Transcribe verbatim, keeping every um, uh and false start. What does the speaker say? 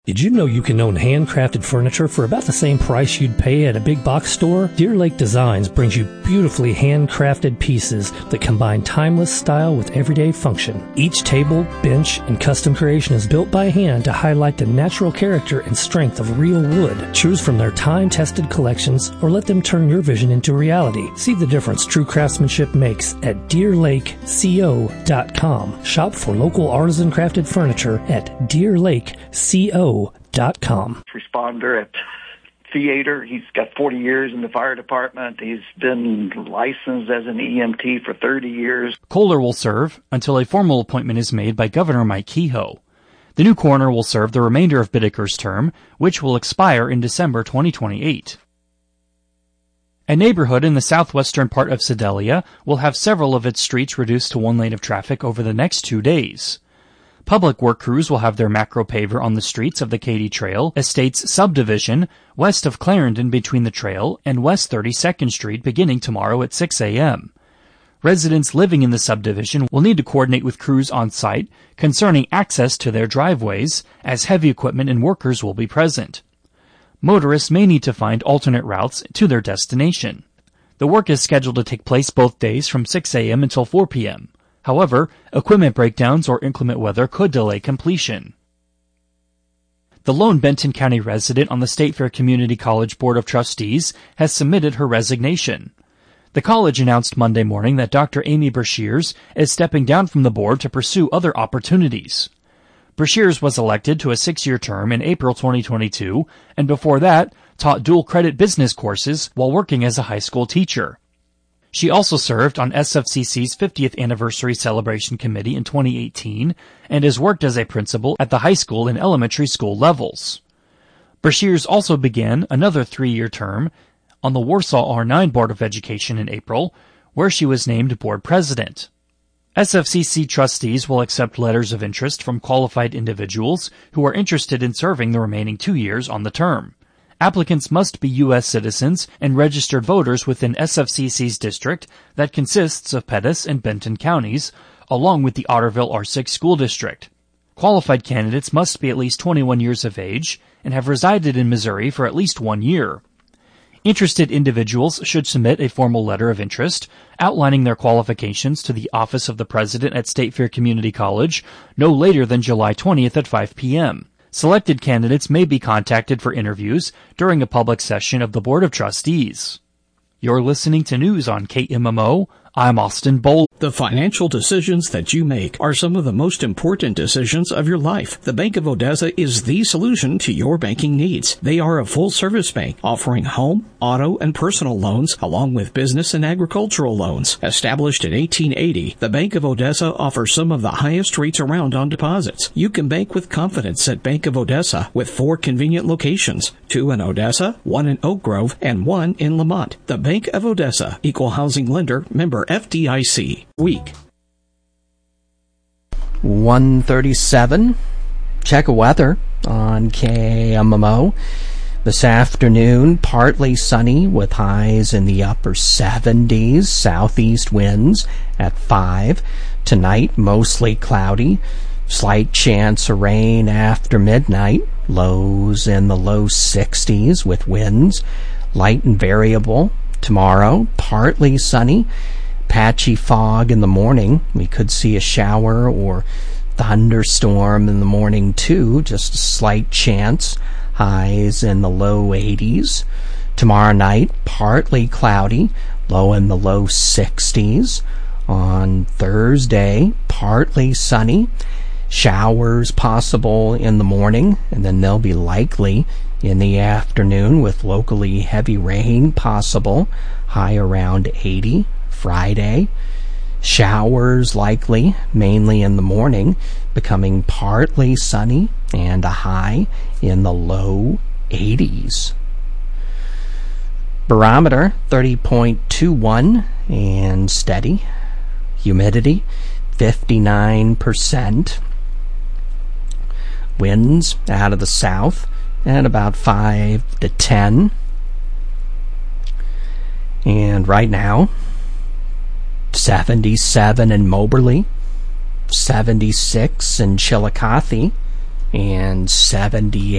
Did you know you can own handcrafted furniture for about the same price you'd pay at a big box store? Deer Lake Designs brings you beautifully handcrafted pieces that combine timeless style with everyday function. Each table, bench, and custom creation is built by hand to highlight the natural character and strength of real wood. Choose from their time-tested collections or let them turn your vision into reality. See the difference true craftsmanship makes at deer lake co dot com. Shop for local artisan crafted furniture at deer lake co dot com. Responder at Theater. He's got forty years in the fire department. He's been licensed as an E M T for thirty years. Kohler will serve until a formal appointment is made by Governor Mike Kehoe. The new coroner will serve the remainder of Bittaker's term, which will expire in December twenty twenty-eight. A neighborhood in the southwestern part of Sedalia will have several of its streets reduced to one lane of traffic over the next two days. Public work crews will have their macro paver on the streets of the Katy Trail Estates subdivision west of Clarendon between the trail and West thirty-second Street beginning tomorrow at six a.m. Residents living in the subdivision will need to coordinate with crews on site concerning access to their driveways, as heavy equipment and workers will be present. Motorists may need to find alternate routes to their destination. The work is scheduled to take place both days from six a.m. until four p.m. However, equipment breakdowns or inclement weather could delay completion. The lone Benton County resident on the State Fair Community College Board of Trustees has submitted her resignation. The college announced Monday morning that Doctor Amy Brashears is stepping down from the board to pursue other opportunities. Brashears was elected to a six-year term in April twenty twenty-two, and before that, taught dual-credit business courses while working as a high school teacher. She also served on S F C C's fiftieth Anniversary Celebration Committee in twenty eighteen and has worked as a principal at the high school and elementary school levels. Brashears also began another three-year term on the Warsaw R nine Board of Education in April, where she was named board president. S F C C trustees will accept letters of interest from qualified individuals who are interested in serving the remaining two years on the term. Applicants must be U S citizens and registered voters within S F C C's district that consists of Pettis and Benton counties, along with the Otterville R six school district. Qualified candidates must be at least twenty-one years of age and have resided in Missouri for at least one year. Interested individuals should submit a formal letter of interest outlining their qualifications to the Office of the President at State Fair Community College no later than July twentieth at five p.m. Selected candidates may be contacted for interviews during a public session of the Board of Trustees. You're listening to news on K M M O. I'm Austin Bowl. The financial decisions that you make are some of the most important decisions of your life. The Bank of Odessa is the solution to your banking needs. They are a full-service bank offering home, auto, and personal loans along with business and agricultural loans. Established in eighteen eighty, the Bank of Odessa offers some of the highest rates around on deposits. You can bank with confidence at Bank of Odessa with four convenient locations, two in Odessa, one in Oak Grove, and one in Lamont. The Bank of Odessa, Equal Housing Lender, member F D I C. Week. one thirty-seven. Check weather on K M M O. This afternoon, partly sunny with highs in the upper seventies, southeast winds at five. Tonight, mostly cloudy, slight chance of rain after midnight, lows in the low sixties with winds, light and variable. Tomorrow, partly sunny, patchy fog in the morning. We could see a shower or thunderstorm in the morning too, just a slight chance. Highs in the low eighties. Tomorrow night, partly cloudy, low in the low sixties. On Thursday, partly sunny, showers possible in the morning, and then they'll be likely in the afternoon with locally heavy rain possible, high around eighty. Friday, showers likely, mainly in the morning, becoming partly sunny and a high in the low eighties. Barometer thirty point two one and steady. Humidity fifty-nine percent. Winds out of the south at about five to ten. And right now, seventy-seven in Moberly, seventy-six in Chillicothe, and seventy-eight